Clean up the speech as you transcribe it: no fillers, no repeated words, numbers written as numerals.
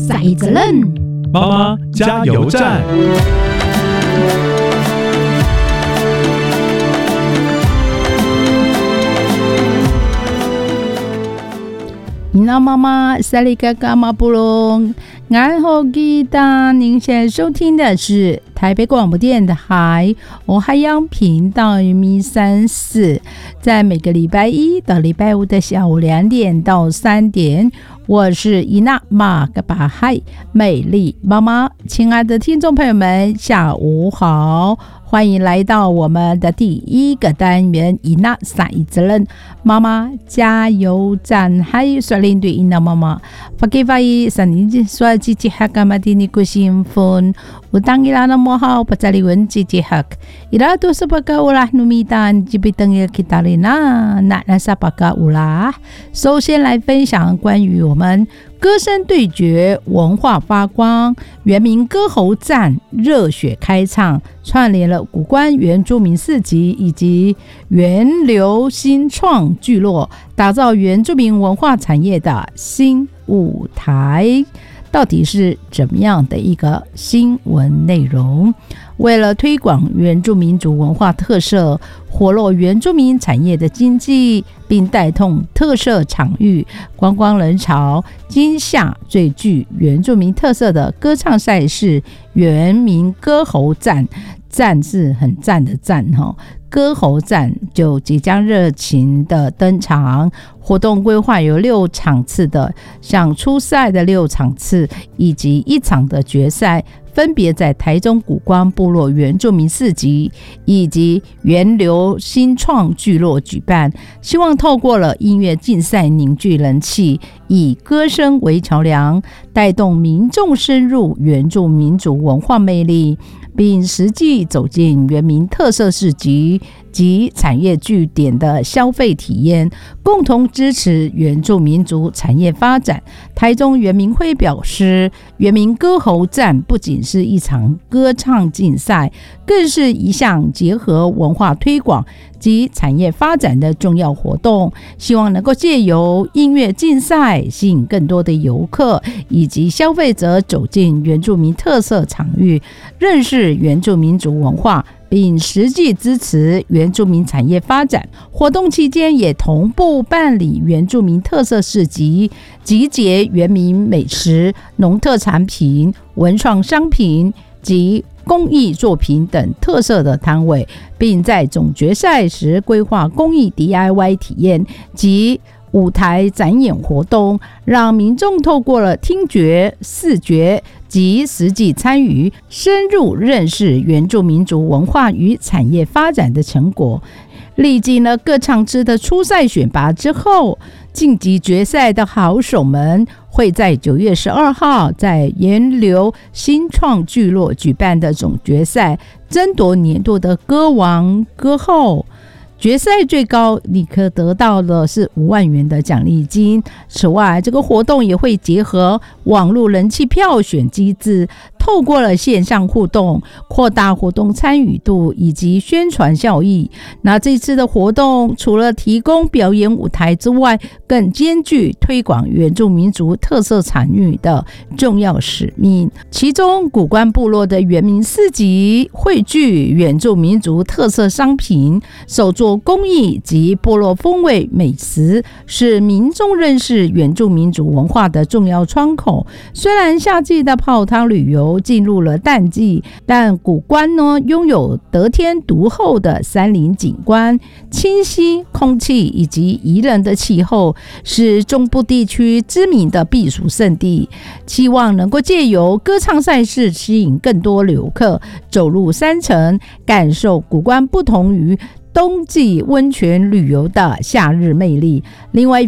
赛责任， 妈妈加油站。 那妈妈萨利嘎嘎马布隆，然后记得您现在收听的是台北广播电台海洋频道M34，在每个礼拜一到礼拜五的下午2点到3点，我是伊娜马格巴海美丽妈妈。亲爱的听众朋友们，下午好，欢迎来到我们的第一个单元伊娜赛责任妈妈加油站。还有率领队伊娜妈妈发给发伊三年说积极学干嘛的你个兴奋我当伊拉那么好不在里文积极学伊拉都是baka ulah numitan jibitang kita lina nak nasa baka ulah。 首先来分享关于我们歌声对决文化发光原民歌喉战热血开唱，串联了古关原住民4级以及源流新创聚落，打造原住民文化产业的新舞台。到底是怎么样的一个新闻内容？为了推广原住民族文化特色，活络原住民产业的经济，并带动特色场域观光人潮，今夏最具原住民特色的歌唱赛事原民歌喉战，战是很赞的战歌喉战就即将热情的登场。活动规划有6场次的，像初赛的6场次以及1场的决赛，分别在台中古关部落原住民4级以及源流新创聚落举办，希望透过了音乐竞赛凝聚人气，以歌声为桥梁，带动民众深入原住民族文化魅力，并实际走进原民特色市集及产业据点的消费体验，共同支持原住民族产业发展。台中原民会表示，原民歌喉战不仅是一场歌唱竞赛，更是一项结合文化推广及产业发展的重要活动，希望能够借由音乐竞赛吸引更多的游客以及消费者走进原住民特色场域，认识原住民族文化，并实际支持原住民产业发展。活动期间也同步办理原住民特色市集，集结原民美食、农特产品、文创商品及公益作品等特色的摊位，并在总决赛时规划公益 DIY 体验及舞台展演活动，让民众透过了听觉、视觉及实际参与，深入认识原住民族文化与产业发展的成果。历经了各场次的初赛选拔之后，晋级决赛的好手们会在9月12号在源流新创聚落举办的总决赛，争夺年度的歌王歌后。决赛最高你可得到的是5万元的奖励金。此外，这个活动也会结合网络人气票选机制，透过了线上互动，扩大活动参与度以及宣传效益。那这次的活动除了提供表演舞台之外，更兼具推广原住民族特色产业的重要使命。其中古关部落的原民4级汇聚原住民族特色商品，手作工艺及部落风味美食，是民众认识原住民族文化的重要窗口。虽然夏季的泡汤旅游进入了淡季，但古关呢拥有得天独厚的山林景观、清晰空气以及宜人的气候，是中部地区知名的避暑胜地。希望能够借由歌唱赛事吸引更多游客走入山城，感受古关不同于冬季温泉旅游的夏日魅力。另外一